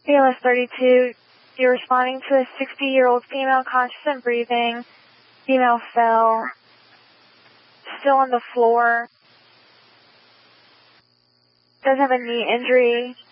BLS 32, you're responding to a 60-year-old female conscious and breathing. Female fell. Still on the floor. Does have a knee injury.